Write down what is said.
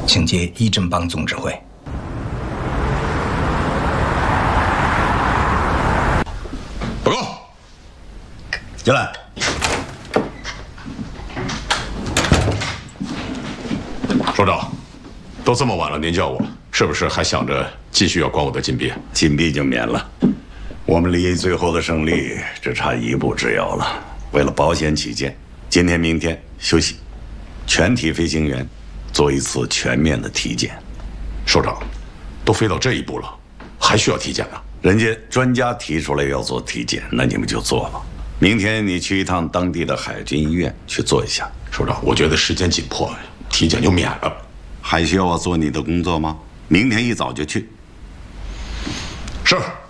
请接伊振邦总指挥。 报告， 进来。 首长，都这么晚了，您叫我，是不是还想着继续要关我的禁闭？ 禁闭就免了。我们离最后的胜利只差一步之遥了。为了保险起见，今天、明天休息，全体飞行员做一次全面的体检。 首长，都飞到这一步了，还需要体检呢？ 人家专家提出来要做体检，那你们就做吧。明天你去一趟当地的海军医院去做一下。 首长，我觉得时间紧迫，体检就免了。 还需要我做你的工作吗？明天一早就去。 是。